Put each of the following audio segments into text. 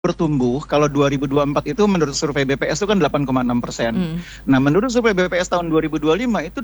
bertumbuh. Kalau 2024 itu menurut survei BPS itu kan 8,6%. Nah, menurut survei BPS tahun 2025 itu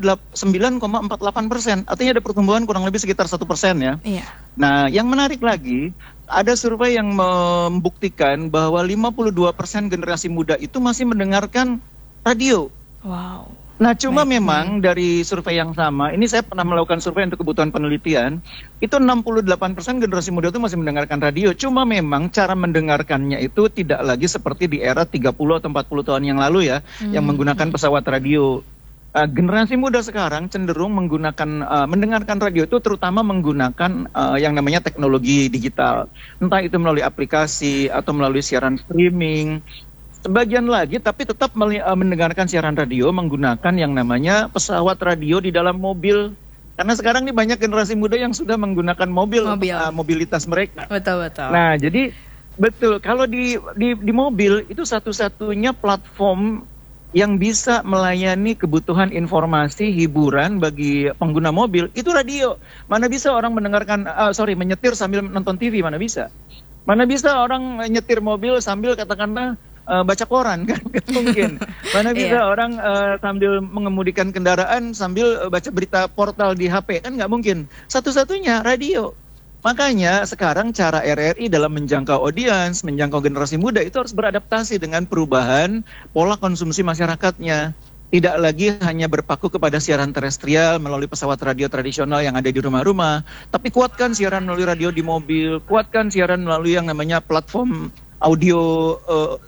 9,48%. Artinya ada pertumbuhan kurang lebih sekitar 1% ya. Iya. Nah, yang menarik lagi, ada survei yang membuktikan bahwa 52% generasi muda itu masih mendengarkan radio. Wow. Nah, cuma memang dari survei yang sama, ini saya pernah melakukan survei untuk kebutuhan penelitian, itu 68% generasi muda itu masih mendengarkan radio. Cuma memang cara mendengarkannya itu tidak lagi seperti di era 30 atau 40 tahun yang lalu ya, yang menggunakan pesawat radio. Generasi muda sekarang cenderung mendengarkan radio itu terutama menggunakan yang namanya teknologi digital. Entah itu melalui aplikasi atau melalui siaran streaming. Sebagian lagi tapi tetap mendengarkan siaran radio menggunakan yang namanya pesawat radio di dalam mobil. Karena sekarang ini banyak generasi muda yang sudah menggunakan mobilitas mereka. Betul. Nah, jadi betul kalau di mobil itu satu-satunya platform yang bisa melayani kebutuhan informasi hiburan bagi pengguna mobil itu radio. Mana bisa orang menyetir sambil nonton TV, mana bisa? Mana bisa orang nyetir mobil sambil katakanlah baca koran, kan nggak mungkin. Mana bisa orang sambil mengemudikan kendaraan sambil baca berita portal di HP, kan nggak mungkin. Satu-satunya radio. Makanya sekarang cara RRI dalam menjangkau audiens, menjangkau generasi muda itu harus beradaptasi dengan perubahan pola konsumsi masyarakatnya. Tidak lagi hanya berpaku kepada siaran terestrial melalui pesawat radio tradisional yang ada di rumah-rumah, tapi kuatkan siaran melalui radio di mobil, kuatkan siaran melalui yang namanya platform audio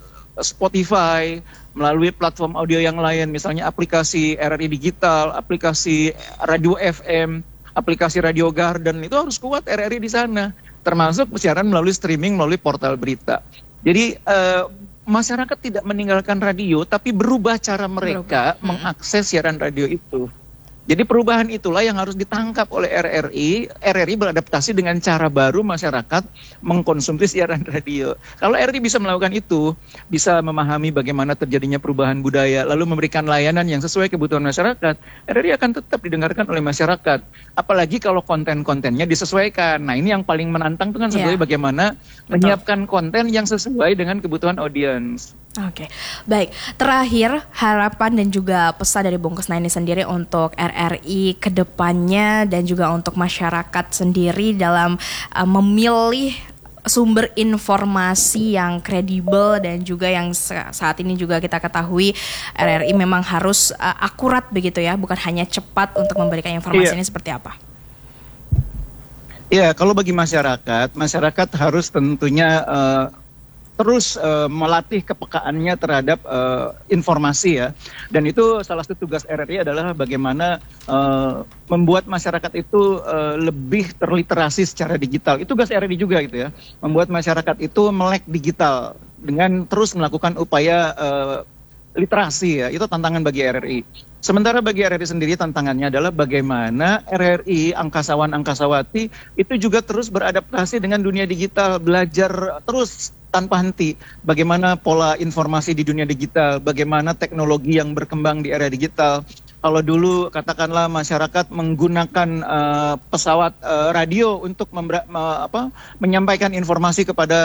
Spotify, melalui platform audio yang lain, misalnya aplikasi RRI Digital, aplikasi Radio FM, aplikasi Radio Garden, itu harus kuat RRI di sana. Termasuk siaran melalui streaming, melalui portal berita. Jadi masyarakat tidak meninggalkan radio, tapi berubah cara mereka mengakses siaran radio itu. Jadi perubahan itulah yang harus ditangkap oleh RRI. RRI beradaptasi dengan cara baru masyarakat mengkonsumsi siaran radio. Kalau RRI bisa melakukan itu, bisa memahami bagaimana terjadinya perubahan budaya, lalu memberikan layanan yang sesuai kebutuhan masyarakat, RRI akan tetap didengarkan oleh masyarakat. Apalagi kalau konten-kontennya disesuaikan. Nah, ini yang paling menantang itu kan sebenarnya bagaimana menyiapkan konten yang sesuai dengan kebutuhan audiens. Oke, baik. Terakhir, harapan dan juga pesan dari Bung Kusnaini sendiri untuk RRI ke depannya dan juga untuk masyarakat sendiri dalam memilih sumber informasi yang kredibel dan juga yang saat ini juga kita ketahui RRI memang harus akurat begitu ya, bukan hanya cepat untuk memberikan informasi ini seperti apa? Iya, kalau bagi masyarakat harus tentunya terus melatih kepekaannya terhadap informasi ya. Dan itu salah satu tugas RRI adalah bagaimana membuat masyarakat itu lebih terliterasi secara digital. Itu tugas RRI juga gitu ya. Membuat masyarakat itu melek digital dengan terus melakukan upaya literasi ya. Itu tantangan bagi RRI. Sementara bagi RRI sendiri tantangannya adalah bagaimana RRI, angkasawan-angkasawati itu juga terus beradaptasi dengan dunia digital, belajar terus tanpa henti bagaimana pola informasi di dunia digital, bagaimana teknologi yang berkembang di era digital. Kalau dulu katakanlah masyarakat menggunakan pesawat radio untuk menyampaikan informasi kepada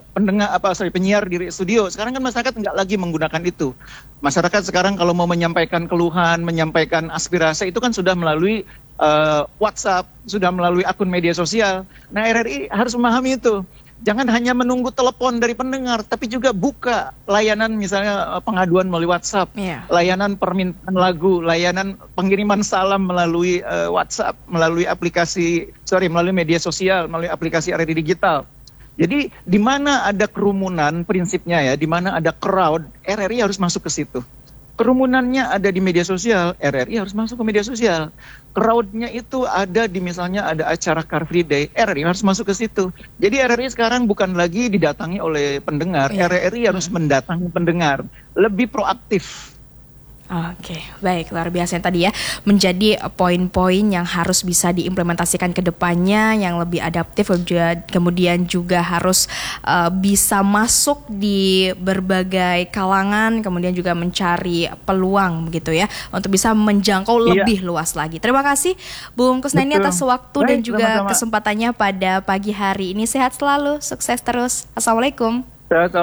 penyiar di studio. Sekarang kan masyarakat nggak lagi menggunakan itu. Masyarakat sekarang kalau mau menyampaikan keluhan, menyampaikan aspirasi itu kan sudah melalui WhatsApp, sudah melalui akun media sosial. Nah, RRI harus memahami itu. Jangan hanya menunggu telepon dari pendengar, tapi juga buka layanan misalnya pengaduan melalui WhatsApp, layanan permintaan lagu, layanan pengiriman salam melalui WhatsApp, melalui melalui media sosial, melalui aplikasi RRI Digital. Jadi di mana ada kerumunan prinsipnya ya, di mana ada crowd, RRI harus masuk ke situ. Kerumunannya ada di media sosial, RRI harus masuk ke media sosial. Crowdnya itu ada di misalnya ada acara Car Free Day, RRI harus masuk ke situ. Jadi RRI sekarang bukan lagi didatangi oleh pendengar, RRI harus mendatangi pendengar, lebih proaktif. Oke, baik, luar biasa tadi ya, menjadi poin-poin yang harus bisa diimplementasikan ke depannya yang lebih adaptif, kemudian juga harus bisa masuk di berbagai kalangan, kemudian juga mencari peluang begitu ya untuk bisa menjangkau lebih luas lagi. Terima kasih Bung Kusnaini atas waktu dan juga kesempatannya pada pagi hari ini. Sehat selalu, sukses terus. Assalamualaikum. Sehat